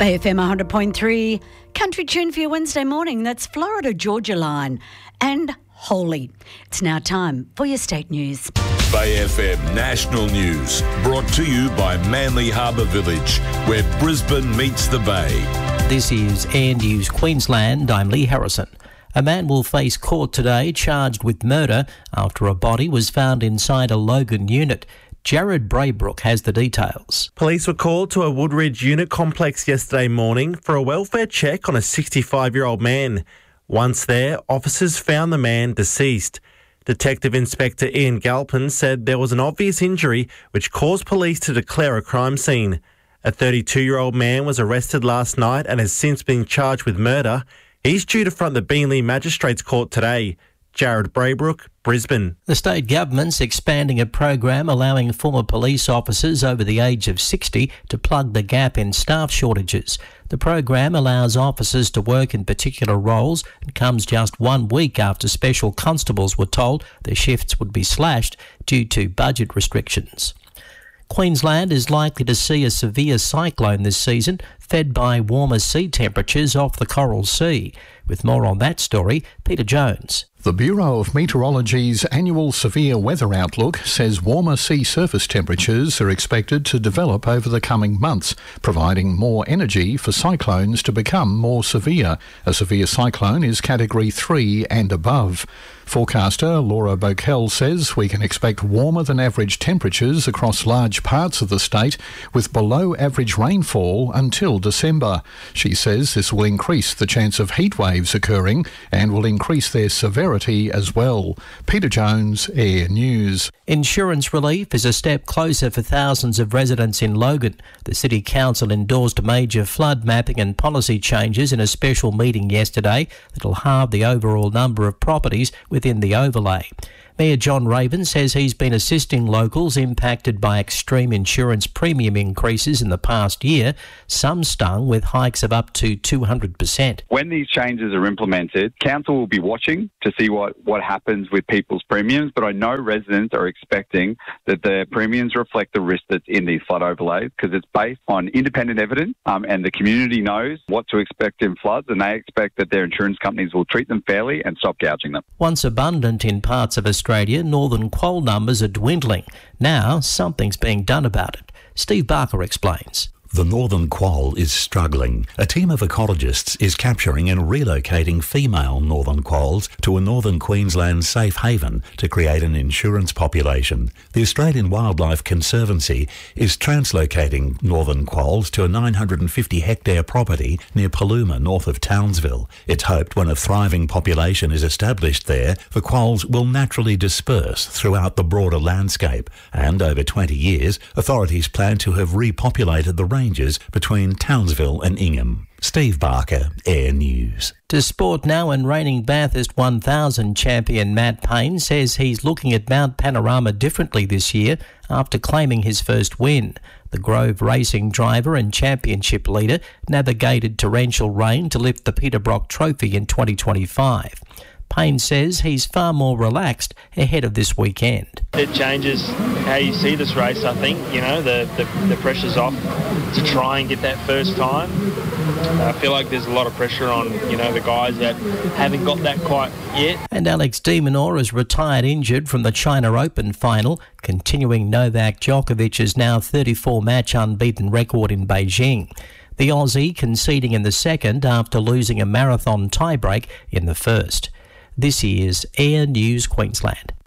Bay FM 100.3, country tune for your Wednesday morning. That's Florida Georgia Line and Holy. It's now time for your state news. Bay FM National News, brought to you by Manly Harbour Village, where Brisbane meets the Bay. This is Air News Queensland. I'm Lee Harrison. A man will face court today charged with murder after a body was found inside a Logan unit. Jared Braybrook has the details. Police were called to a Woodridge unit complex yesterday morning for a welfare check on a 65-year-old man. Once there, officers found the man deceased. Detective Inspector Ian Galpin said there was an obvious injury which caused police to declare a crime scene. A 32-year-old man was arrested last night and has since been charged with murder. He's due to front the Beenleigh Magistrates Court today. Jared Braybrook, Brisbane. The state government's expanding a program allowing former police officers over the age of 60 to plug the gap in staff shortages. The program allows officers to work in particular roles and comes just 1 week after special constables were told their shifts would be slashed due to budget restrictions. Queensland is likely to see a severe cyclone this season, fed by warmer sea temperatures off the Coral Sea. With more on that story, Peter Jones. The Bureau of Meteorology's annual severe weather outlook says warmer sea surface temperatures are expected to develop over the coming months, providing more energy for cyclones to become more severe. A severe cyclone is Category 3 and above. Forecaster Laura Bockel says we can expect warmer than average temperatures across large parts of the state, with below average rainfall until December. She says this will increase the chance of heat waves occurring and will increase their severity as well. Peter Jones, Air News. Insurance relief is a step closer for thousands of residents in Logan. The City Council endorsed major flood mapping and policy changes in a special meeting yesterday that will halve the overall number of properties within the overlay. Mayor John Raven says he's been assisting locals impacted by extreme insurance premium increases in the past year, some stung with hikes of up to 200%. When these changes are implemented, council will be watching to see what happens with people's premiums, but I know residents are expecting that their premiums reflect the risk that's in these flood overlays because it's based on independent evidence and the community knows what to expect in floods and they expect that their insurance companies will treat them fairly and stop gouging them. Once abundant in parts of Australia, northern quoll numbers are dwindling. Now something's being done about it. Steve Barker explains. The northern quoll is struggling. A team of ecologists is capturing and relocating female northern quolls to a northern Queensland safe haven to create an insurance population. The Australian Wildlife Conservancy is translocating northern quolls to a 950-hectare property near Paluma, north of Townsville. It's hoped when a thriving population is established there, the quolls will naturally disperse throughout the broader landscape. And over 20 years, authorities plan to have repopulated the ranges between Townsville and Ingham. Steve Barker, Air News. To sport now, and reigning Bathurst 1000 champion Matt Payne says he's looking at Mount Panorama differently this year after claiming his first win. The Grove Racing driver and championship leader navigated torrential rain to lift the Peter Brock Trophy in 2025. Payne says he's far more relaxed ahead of this weekend. It changes how you see this race, I think. You know, the pressure's off to try and get that first time. I feel like there's a lot of pressure on, the guys that haven't got that quite yet. And Alex de Minaur is retired injured from the China Open final, continuing Novak Djokovic's now 34-match unbeaten record in Beijing. The Aussie conceding in the second after losing a marathon tiebreak in the first. This is Air News Queensland.